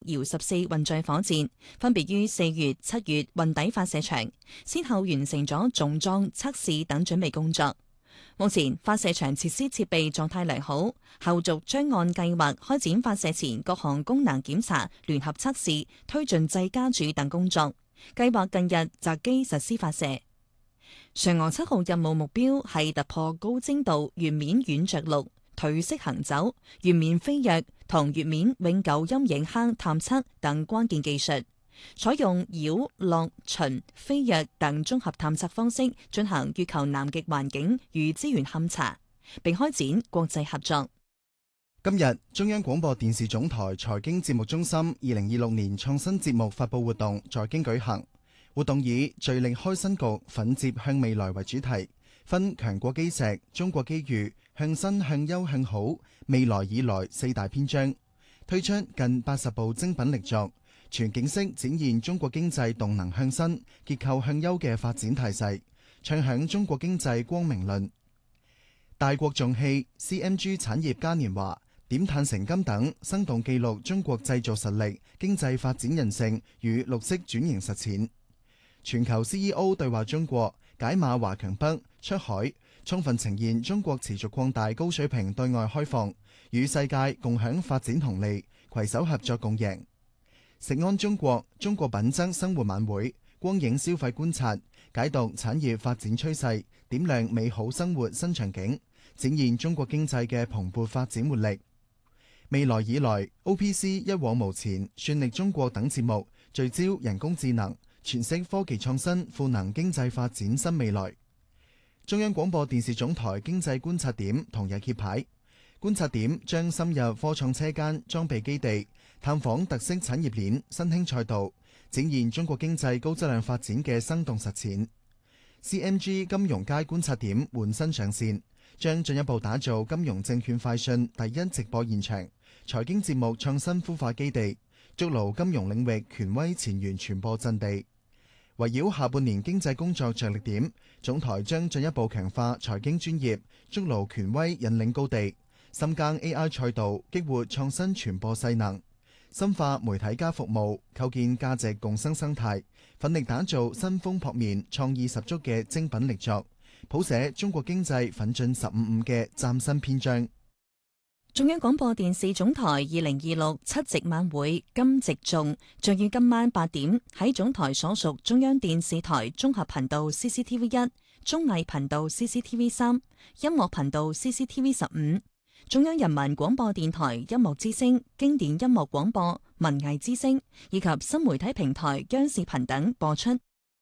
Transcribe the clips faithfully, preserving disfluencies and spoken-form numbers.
遙十四運載火箭，分別於四月、七月運抵發射場，先後完成咗重裝、測試等準備工作。目前發射場設施設備狀態良好，後續將按計劃開展發射前各項功能檢查、聯合測試、推進製加注等工作。計劃近日擇機實施發射。嫦娥七號任務目標係突破高精度月面軟着陸、腿式行走、月面飛躍同月面永久陰影坑探測等關鍵技術，採用繞、落、巡、飛躍等綜合探測方式進行月球南極環境與資源勘查，並開展國際合作。 今日中央廣播電視總台財經節目中心二零二六年創新節目發佈活動在京舉行。活動以聚力開新局、奮捷向未來為主題，分強國基石、中國機遇、向新向優向好、未來以來四大篇章，推出近八十部精品力作，全景式展現中國經濟動能向新、結構向優嘅發展態勢，唱響中國經濟光明論。大國重器 C M G 產業嘉年華、點碳成金等，生動記錄中國製造實力、經濟發展韌性與綠色轉型實踐。全球 C E O 對話中國，解碼華強北、出海，充分呈現中國持續擴大高水平對外開放，與世界共享發展紅利，攜手合作共贏。食安中國、中國品質生活晚會，光影消費觀察，解讀產業發展趨勢，點亮美好生活新場景，展現中國經濟嘅蓬勃發展活力。未來以來 O P C 一往無前、算力中國等節目聚焦人工智能，詮釋科技創新賦能經濟發展新未來。中央廣播電視總台經濟觀察點同日揭牌，觀察點將深入科創車間裝備基地，探訪特色產業鏈新興賽道，展現中國經濟高質量發展嘅生動實踐。C M G 金融街觀察點換新上線，將進一步打造金融證券快訊第一直播現場、財經節目創新孵化基地，築牢金融領域權威前沿傳播陣地。圍繞下半年經濟工作着力點，總台將進一步強化財經專業，築牢權威引領高地，深耕 A I 賽道，激活創新傳播勢能，深化媒體加服務，構建價值共生生態，奮力打造新風撲面、創意十足嘅精品力作，譜寫中國經濟奮進十五五嘅嶄新篇章。 中央廣播電視總台二零二六七夕晚會金夕頌將於今晚八點喺總台所屬中央電視台綜合頻道 C C T V 一、綜藝頻道 C C T V 三、音樂頻道 C C T V 十五、中央人民廣播電台音樂之聲、經典音樂廣播、文藝之聲以及新媒體平台央視頻等播出。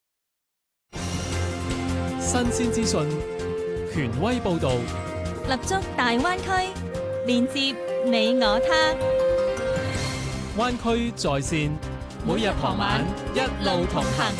新鮮資訊，權威報道， 立足大灣區，連接你我他。 灣區在線，每日傍晚一路同行。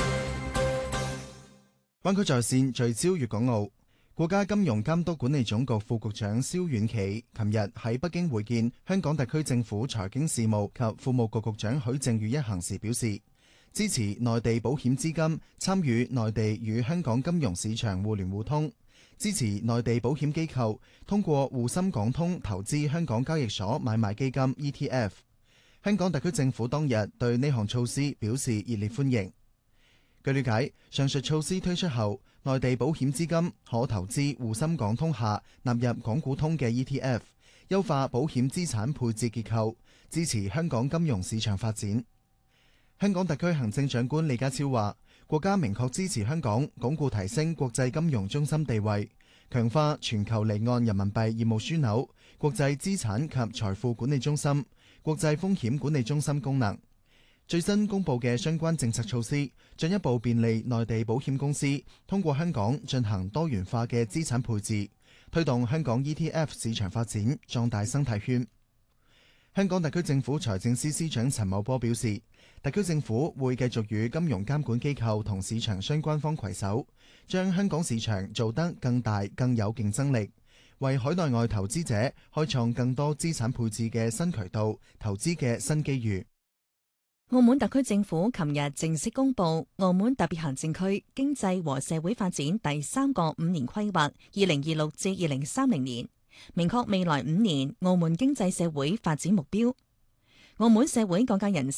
灣區在線聚焦粵港澳。國家金融監督管理總局副局長蕭遠企琴日喺北京會見香港特區政府財經事務及庫務局局長許正宇一行時表示，支持內地保險資金參與內地與香港金融市場互聯互通，支持內地保險機構通過滬深港通投資香港交易所買賣基金 E T F。 香港特區政府當日對呢項措施表示熱烈歡迎。據了解，上述措施推出後，內地保險資金可投資滬深港通下納入港股通嘅 E T F， 優化保險資產配置結構，支持香港金融市場發展。香港特區行政長官李家超話，國家明確支持香港鞏固提升國際金融中心地位，強化全球離岸人民幣業務樞紐、國際資產及財富管理中心、國際風險管理中心功能。最新公布嘅相關政策措施，進一步便利內地保險公司通過香港進行多元化嘅資產配置，推動香港 E T F 市場發展，壯大生態圈。香港特區政府財政司司長陳茂波表示，特區政府會繼續與金融監管機構同市場相關方攜手，將香港市場做得更大、更有競爭力，為海內外投資者開創更多資產配置嘅新渠道、投資嘅新機遇。 澳門特區政府琴日正式公布澳門特別行政區經濟和社會發展第三個五年規劃（二零二六至二零三零年），明確未來五年澳門經濟社會發展目標。 澳門社會各界人士